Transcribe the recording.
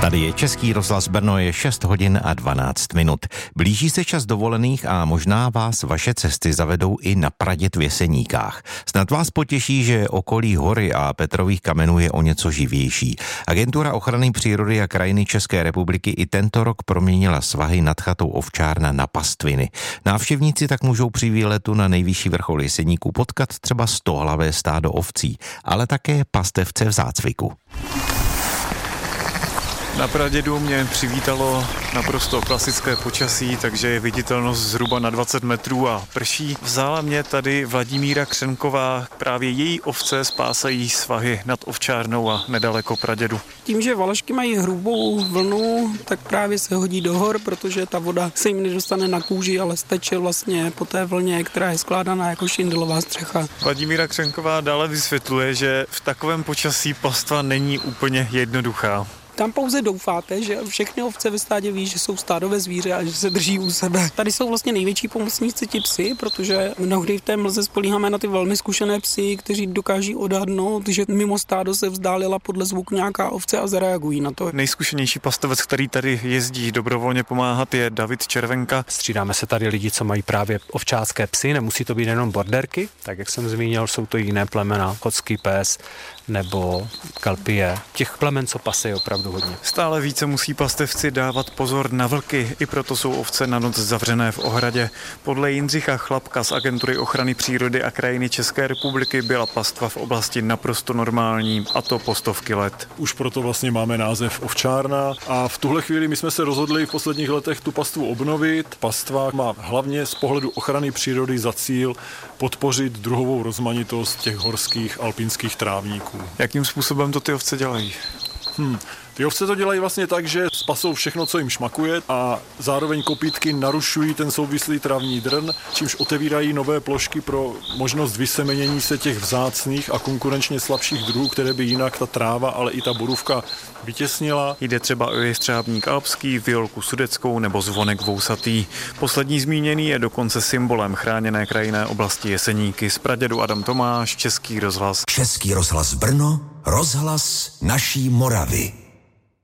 Tady je Český rozhlas Brno, je 6 hodin a 12 minut. Blíží se čas dovolených a možná vás vaše cesty zavedou i na Praděd v Jeseníkách. Snad vás potěší, že okolí hory a Petrových kamenů je o něco živější. Agentura ochrany přírody a krajiny České republiky i tento rok proměnila svahy nad chatou Ovčárna na pastviny. Návštěvníci tak můžou při výletu na nejvyšší vrchol Jeseníků potkat třeba 100hlavé stádo ovcí, ale také pastevce v zácviku. Na Pradědu mě přivítalo naprosto klasické počasí, takže je viditelnost zhruba na 20 metrů a prší. Vzala mě tady Vladimíra Křenková, právě její ovce spásají svahy nad Ovčárnou a nedaleko Pradědu. Tím, že valašky mají hrubou vlnu, tak právě se hodí do hor, protože ta voda se jim nedostane na kůži, ale steče vlastně po té vlně, která je skládaná jako šindelová střecha. Vladimíra Křenková dále vysvětluje, že v takovém počasí pastva není úplně jednoduchá. Tam pouze doufáte, že všechny ovce ve stádě ví, že jsou stádové zvíře a že se drží u sebe. Tady jsou vlastně největší pomocníci ti psi, protože mnohdy v té mlze spolíháme na ty velmi zkušené psy, kteří dokáží odhadnout, že mimo stádo se vzdálila podle zvuku nějaká ovce a zareagují na to. Nejzkušenější pastevec, který tady jezdí dobrovolně pomáhat, je David Červenka. Střídáme se tady lidi, co mají právě ovčácké psy, nemusí to být jenom borderky, tak jak jsem zmínil, jsou to jiné plemena, chotský pes nebo kalpie. Těch plemen, co pasí, opravdu hodně. Stále více musí pastevci dávat pozor na vlky, i proto jsou ovce na noc zavřené v ohradě. Podle Jindřicha Chlapka z Agentury ochrany přírody a krajiny České republiky byla pastva v oblasti naprosto normální, a to po stovky let. Už proto vlastně máme název Ovčárna a v tuhle chvíli my jsme se rozhodli v posledních letech tu pastvu obnovit. Pastva má hlavně z pohledu ochrany přírody za cíl podpořit druhovou rozmanitost těch horských alpinských trávníků. Jakým způsobem to ty ovce dělají? Ty ovce to dělají vlastně tak, že spasou všechno, co jim šmakuje a zároveň kopýtky narušují ten souvislý travní drn, čímž otevírají nové plošky pro možnost vysemenění se těch vzácných a konkurenčně slabších druhů, které by jinak ta tráva, ale i ta borůvka vytěsnila. Jde třeba o jestřábník alpský, violku sudeckou nebo zvonek vousatý. Poslední zmíněný je dokonce symbolem chráněné krajinné oblasti Jeseníky. Z Pradědu Adam Tomáš, Český rozhlas. Český rozhlas Brno, rozhlas naší Moravy.